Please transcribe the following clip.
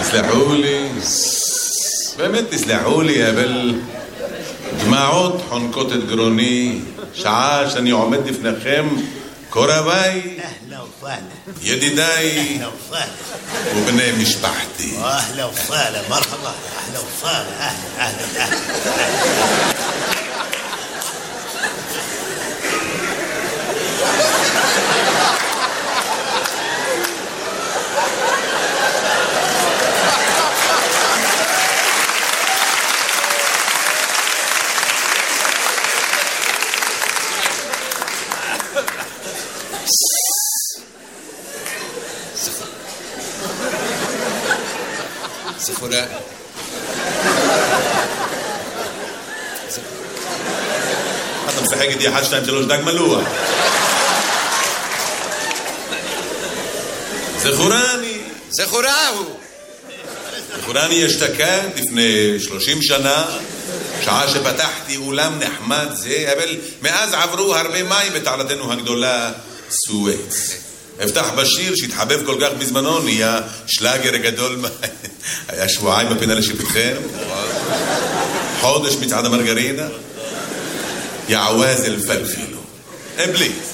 תסלחו לי, באמת תסלחו לי, אבל דמעות חונקות את גרוני, שעה שאני עומד לפניכם, קורביי, ידידיי ובני משפחתי. אהלה וסהלה, מרחבה, אהלה וסהלה, אהלה. זכורה. אתה משחק איתי 1, 2, 3 דג מלוח. זכורני אשתקד לפני 30 שנה, שעה שפתחתי אולם נחמד זה, אבל מאז עברו הרבה מים בתעלתנו הגדולה סואץ. הבטח בשיר שהתחבב כל כך בזמנו, נהיה שלאגר גדול. היה שבועיים בפינה לשיפוטכם, חודש מצעד המרגרינה, יעווז אל פלפילו. בליז